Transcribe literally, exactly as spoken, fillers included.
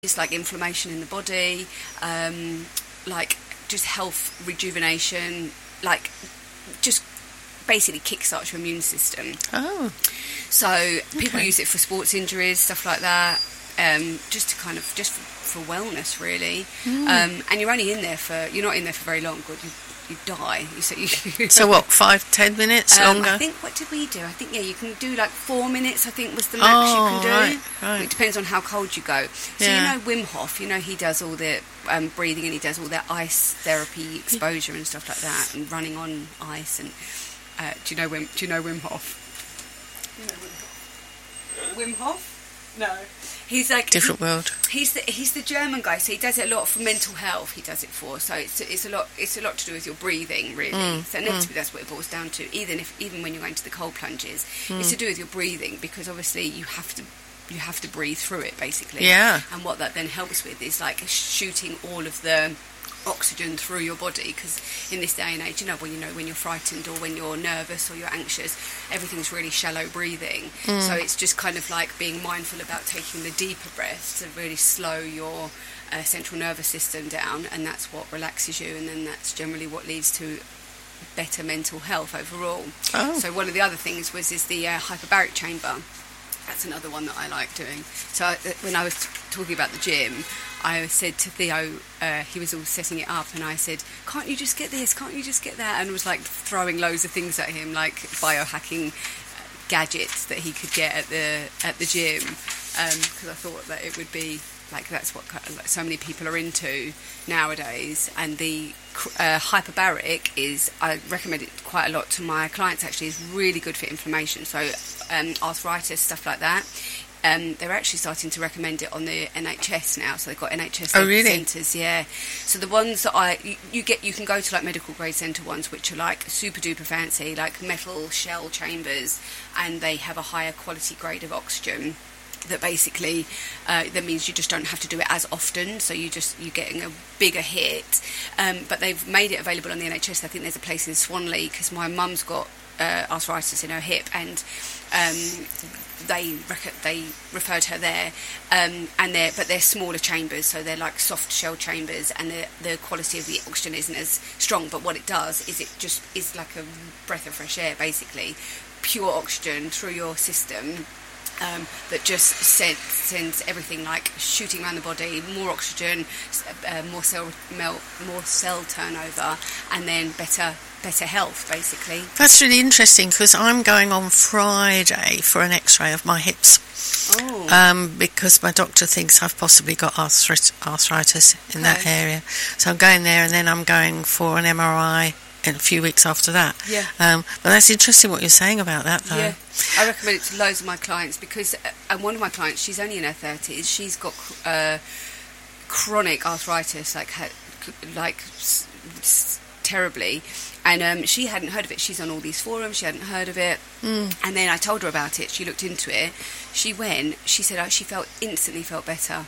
It's like inflammation in the body, um, like just health, rejuvenation, like just basically kickstarts your immune system. Oh. So people Okay. use it for sports injuries, stuff like that, um, just to kind of, just for, for wellness, really. Mm. Um, and you're only in there for, you're not in there for very long, but you, you die. You, so, you, So what, five, ten minutes um, longer? I think, what did we do? I think, yeah, you can do like four minutes, I think was the max Oh, you can do. right, right. It depends on how cold you go. So Yeah. you know Wim Hof, you know he does all the um, breathing and he does all that ice therapy exposure and stuff like that, and running on ice. And uh, do you know Wim? Do you know Wim Hof? You know Wim Hof? Wim Hof? No. He's like Different world. He's the he's the German guy, so he does it a lot for mental health. He does it for, so it's it's a lot it's a lot to do with your breathing, really. Mm, so inevitably, that's what it boils down to. Even if even when you're going to the cold plunges, Mm. it's to do with your breathing, because obviously you have to you have to breathe through it, basically. Yeah. And what that then helps with is like shooting all of the oxygen through your body, because in this day and age, you know, when you know when you're frightened or when you're nervous or you're anxious, everything's really shallow breathing. Mm. So it's just kind of like being mindful about taking the deeper breaths to really slow your uh, central nervous system down, and that's what relaxes you, and then that's generally what leads to better mental health overall. Oh. So one of the other things was is the uh, hyperbaric chamber. That's another one that I like doing. So uh, when I was t- talking about the gym, I said to Theo, uh, he was all setting it up, and I said, can't you just get this, can't you just get that? And was like throwing loads of things at him, like biohacking uh, gadgets that he could get at the at the gym, because I thought that it would be like, that's what kind of, like, so many people are into nowadays. And the uh, hyperbaric is, I recommend it quite a lot to my clients actually, is really good for inflammation, so um, arthritis, stuff like that. Um, they're actually starting to recommend it on the N H S now, so they've got N H S Oh, really? centres, yeah. So the ones that I, you, you get, you can go to like medical grade centre ones, which are like super duper fancy, like metal shell chambers, and they have a higher quality grade of oxygen. That basically, uh, that means you just don't have to do it as often, so you just, you're getting a bigger hit. Um, but they've made it available on the N H S. I think there's a place in Swanley, because my mum's got uh, arthritis in her hip, and um, they rec- they referred her there. Um, and they're but they're smaller chambers, so they're like soft shell chambers, and the the quality of the oxygen isn't as strong. But what it does is it just is like a breath of fresh air, basically, pure oxygen through your system. Um, that just send, sends everything like shooting around the body, more oxygen, uh, more cell melt, more cell turnover, and then better better health, basically. That's really interesting, because I'm going on Friday for an X-ray of my hips. Oh. Um, because my doctor thinks I've possibly got arthrit- arthritis in that Okay. area. So I'm going there, and then I'm going for an M R I in a few weeks after that. Yeah. Um, but that's interesting what you're saying about that, though. Yeah, I recommend it to loads of my clients, because, uh, and one of my clients, she's only in her thirties, she's got uh, chronic arthritis, like ha- like s- s- terribly, and um, she hadn't heard of it. She's on all these forums, she hadn't heard of it, Mm. and then I told her about it. She looked into it. She went. She said oh, she felt instantly felt better.